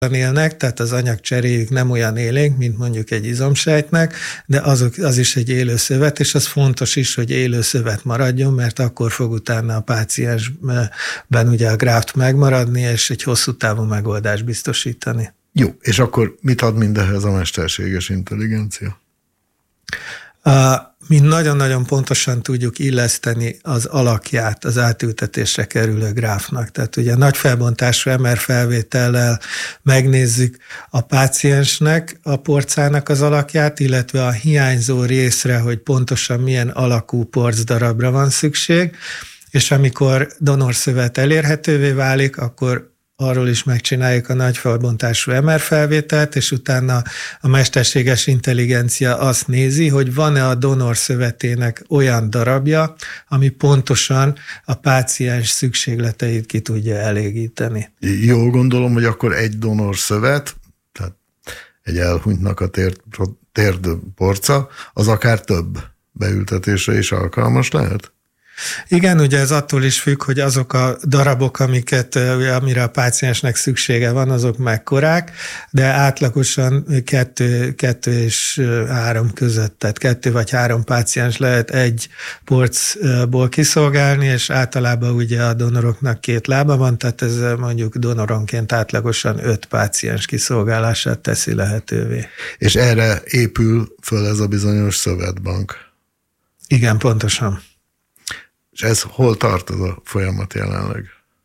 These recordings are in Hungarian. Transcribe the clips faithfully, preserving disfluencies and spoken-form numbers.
élnek, tehát az anyagcseréjük nem olyan élénk, mint mondjuk egy izomsejtnek, de azok, az is egy élő szövet, és az fontos is, hogy élő szövet maradjon, mert akkor fog utána a páciensben ugye a gráft megmaradni, és egy hosszú távú megoldást biztosítani. Jó, és akkor mit ad mindehhez a mesterséges intelligencia? Mi nagyon-nagyon pontosan tudjuk illeszteni az alakját az átültetésre kerülő gráfnak. Tehát ugye nagy felbontású em er felvétellel megnézzük a páciensnek, a porcának az alakját, illetve a hiányzó részre, hogy pontosan milyen alakú porcdarabra van szükség, és amikor donorszövet elérhetővé válik, akkor arról is megcsináljuk a nagy felbontású em er felvételt, és utána a mesterséges intelligencia azt nézi, hogy van-e a donor szövetének olyan darabja, ami pontosan a páciens szükségleteit ki tudja elégíteni. Jól gondolom, hogy akkor egy donor szövet, tehát egy elhunytnak a térd, térd porca, az akár több beültetésre is alkalmas lehet? Igen, ugye ez attól is függ, hogy azok a darabok, amiket, amire a páciensnek szüksége van, azok mekkorák, de átlagosan kettő, kettő és három között, tehát kettő vagy három páciens lehet egy porcból kiszolgálni, és általában ugye a donoroknak két lába van, tehát ez mondjuk donoronként átlagosan öt páciens kiszolgálását teszi lehetővé. És erre épül föl ez a bizonyos szövetbank? Igen, pontosan. És ez hol tart az a folyamat jelenleg?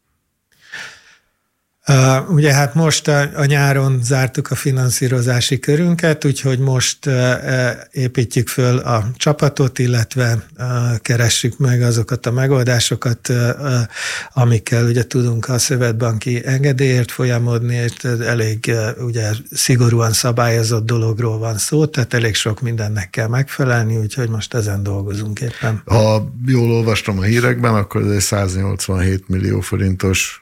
Uh, ugye hát most a, a nyáron zártuk a finanszírozási körünket, úgyhogy most uh, építjük föl a csapatot, illetve uh, keressük meg azokat a megoldásokat, uh, amikkel ugye tudunk a szövetbanki engedélyért folyamodni, és elég uh, ugye szigorúan szabályozott dologról van szó, tehát elég sok mindennek kell megfelelni, úgyhogy most ezen dolgozunk éppen. Ha jól olvastam a hírekben, akkor ez egy száznyolcvanhét millió forintos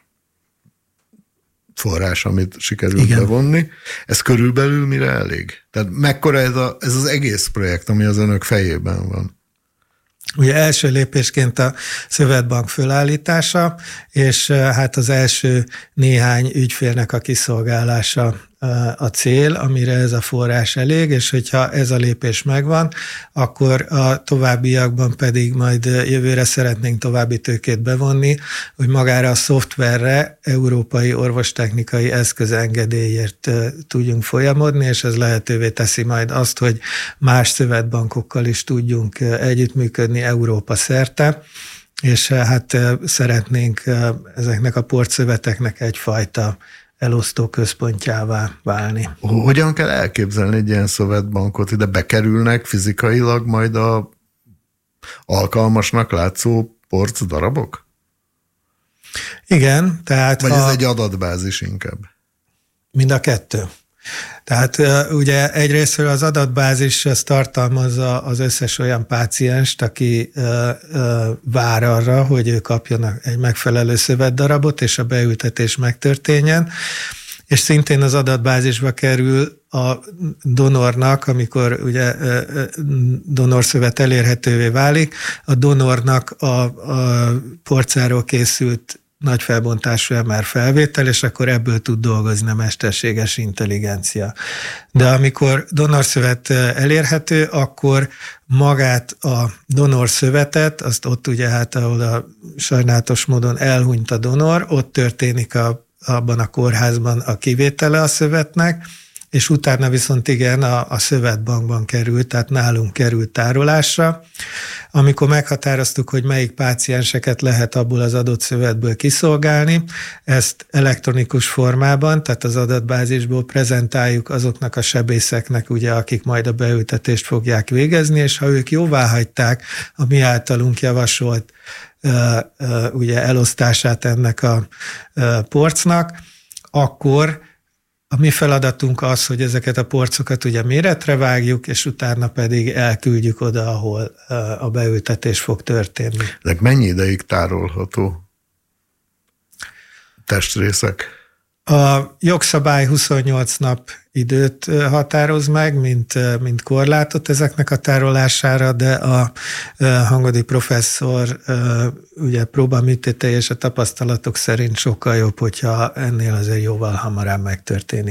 forrás, amit sikerült Igen. bevonni. Ez körülbelül mire elég? Tehát mekkora ez, a, ez az egész projekt, ami az önök fejében van? Ugye első lépésként a szövetbank fölállítása, és hát az első néhány ügyfélnek a kiszolgálása a cél, amire ez a forrás elég, és hogyha ez a lépés megvan, akkor a továbbiakban pedig majd jövőre szeretnénk további tőkét bevonni, hogy magára a szoftverre európai orvostechnikai eszközengedélyért tudjunk folyamodni, és ez lehetővé teszi majd azt, hogy más szövetbankokkal is tudjunk együttműködni Európa szerte, és hát szeretnénk ezeknek a porcszöveteknek egyfajta elosztó központjává válni. Hogyan kell elképzelni egy ilyen szövetbankot? Ide bekerülnek fizikailag majd a alkalmasnak látszó porc darabok? Igen, tehát... Vagy ha... ez egy adatbázis inkább? Mind a kettő. Tehát ugye egyrésztről az adatbázis az tartalmazza az összes olyan pácienst, aki vár arra, hogy ő kapjon egy megfelelő szövetdarabot, és a beültetés megtörténjen, és szintén az adatbázisba kerül a donornak, amikor ugye donorszövet elérhetővé válik, a donornak a, a porcáról készült nagy felbontású em er felvétel, és akkor ebből tud dolgozni a mesterséges intelligencia. De amikor donorszövet elérhető, akkor magát a donorszövetet, azt ott ugye hát, ahol a sajnálatos módon elhunyt a donor, ott történik a, abban a kórházban a kivétele a szövetnek, és utána viszont igen, a, a szövetbankban került, tehát nálunk került tárolásra. Amikor meghatároztuk, hogy melyik pácienseket lehet abból az adott szövetből kiszolgálni, ezt elektronikus formában, tehát az adatbázisból prezentáljuk azoknak a sebészeknek, ugye, akik majd a beültetést fogják végezni, és ha ők jóváhagyták a mi általunk javasolt uh, uh, ugye, elosztását ennek a uh, porcnak, akkor a mi feladatunk az, hogy ezeket a porcokat ugye méretre vágjuk, és utána pedig elküldjük oda, ahol a beültetés fog történni. Ezek mennyi ideig tárolható testrészek? A jogszabály huszonnyolc nap időt határoz meg, mint, mint korlátot ezeknek a tárolására, de a Hangodi professzor ugye próbaműtétei és a tapasztalatok szerint sokkal jobb, hogyha ennél azért jóval hamarabb megtörténik.